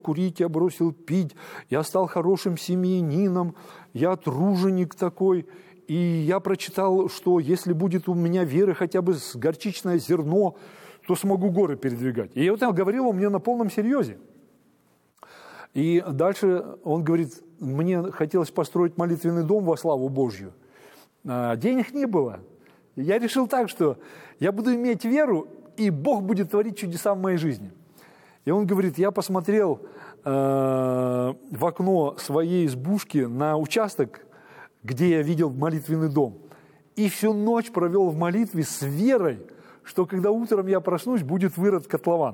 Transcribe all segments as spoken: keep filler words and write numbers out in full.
курить, я бросил пить, я стал хорошим семьянином, я труженик такой. И я прочитал, что если будет у меня веры хотя бы с горчичное зерно, то смогу горы передвигать. И вот он говорил он мне на полном серьезе. И дальше он говорит, мне хотелось построить молитвенный дом во славу Божью. А денег не было. Я решил так, что я буду иметь веру, и Бог будет творить чудеса в моей жизни. И он говорит, я посмотрел э, в окно своей избушки на участок, где я видел молитвенный дом, и всю ночь провел в молитве с верой, что когда утром я проснусь, будет вырыт котлован.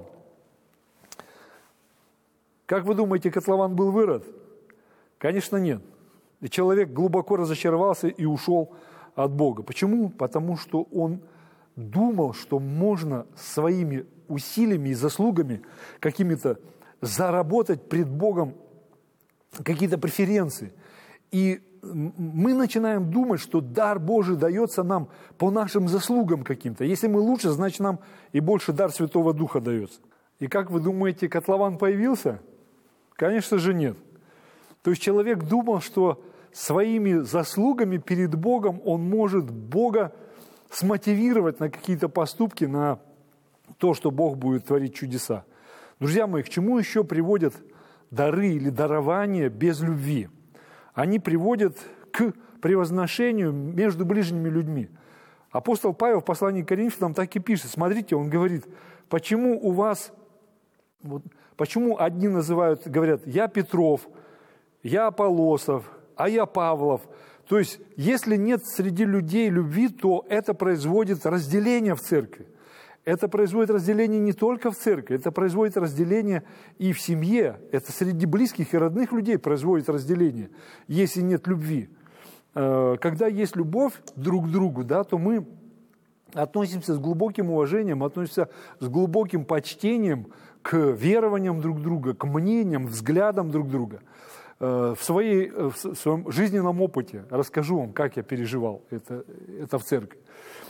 Как вы думаете, котлован был вырыт? Конечно, нет. И человек глубоко разочаровался и ушел от Бога. Почему? Потому что он думал, что можно своими усилиями и заслугами какими-то заработать пред Богом какие-то преференции. И мы начинаем думать, что дар Божий дается нам по нашим заслугам каким-то. Если мы лучше, значит, нам и больше дар Святого Духа дается. И как вы думаете, котлован появился? Конечно же, нет. То есть человек думал, что своими заслугами перед Богом он может Бога смотивировать на какие-то поступки, на то, что Бог будет творить чудеса. Друзья мои, к чему еще приводят дары или дарования без любви? Они приводят к превозношению между ближними людьми. Апостол Павел в послании к Коринфянам так и пишет. Смотрите, он говорит, почему у вас, вот, почему одни называют, говорят, я Петров, я Аполлосов, а я Павлов. То есть, если нет среди людей любви, то это производит разделение в церкви. Это производит разделение не только в церкви, это производит разделение и в семье. Это среди близких и родных людей производит разделение, если нет любви. Когда есть любовь друг к другу, да, то мы относимся с глубоким уважением, относимся с глубоким почтением к верованиям друг друга, к мнениям, взглядам друг друга. В, своей, в своем жизненном опыте расскажу вам, как я переживал это, это в церкви.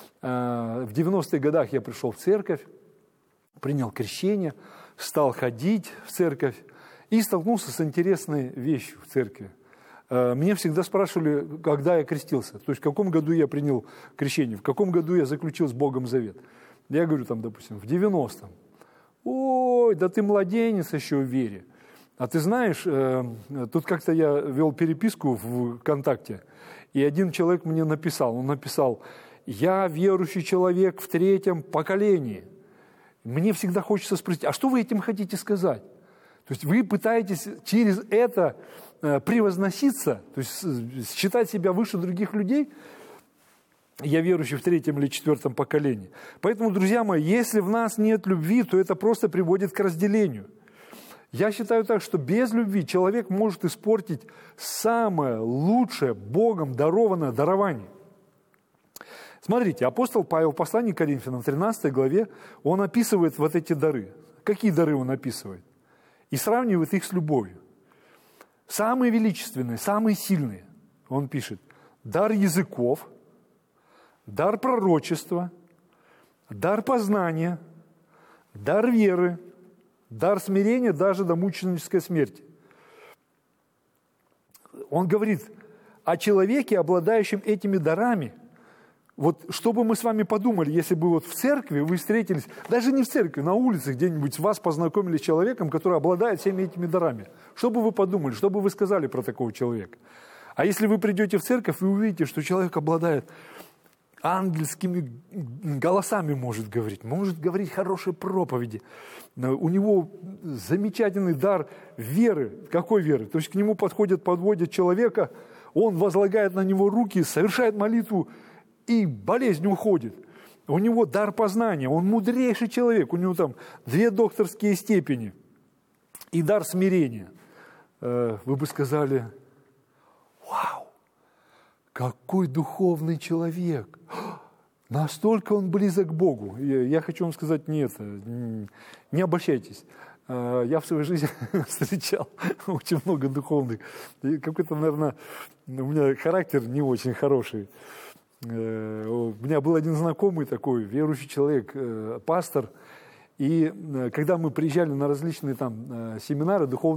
В девяностых годах я пришел в церковь, принял крещение, стал ходить в церковь и столкнулся с интересной вещью в церкви. Меня всегда спрашивали, когда я крестился, то есть в каком году я принял крещение, в каком году я заключил с Богом завет. Я говорю, там, допустим, в девяностом. Ой, да ты младенец еще в вере. А ты знаешь, тут как-то я вел переписку в ВКонтакте, и один человек мне написал, он написал, я верующий человек в третьем поколении. Мне всегда хочется спросить, а что вы этим хотите сказать? То есть вы пытаетесь через это превозноситься, то есть считать себя выше других людей? Я верующий в третьем или четвертом поколении. Поэтому, друзья мои, если в нас нет любви, то это просто приводит к разделению. Я считаю так, что без любви человек может испортить самое лучшее Богом дарованное дарование. Смотрите, апостол Павел в послании к Коринфянам, в тринадцатой главе, он описывает вот эти дары. Какие дары он описывает? И сравнивает их с любовью. Самые величественные, самые сильные, он пишет, дар языков, дар пророчества, дар познания, дар веры, дар смирения даже до мученической смерти. Он говорит о человеке, обладающем этими дарами. Вот что бы мы с вами подумали, если бы вот в церкви вы встретились, даже не в церкви, на улице где-нибудь вас познакомили с человеком, который обладает всеми этими дарами. Что бы вы подумали, что бы вы сказали про такого человека? А если вы придете в церковь и увидите, что человек обладает ангельскими голосами, может говорить, может говорить хорошие проповеди, у него замечательный дар веры. Какой веры? То есть к нему подходят, подводят человека, он возлагает на него руки, совершает молитву, и болезнь уходит. У него дар познания, он мудрейший человек, у него там две докторские степени и дар смирения. Вы бы сказали, вау, какой духовный человек, настолько он близок к Богу. Я хочу вам сказать, нет, не обольщайтесь. Я в своей жизни встречал очень много духовных. Какой-то, наверное, у меня характер не очень хороший. У меня был один знакомый такой, верующий человек, пастор, И когда мы приезжали на различные там семинары, духовные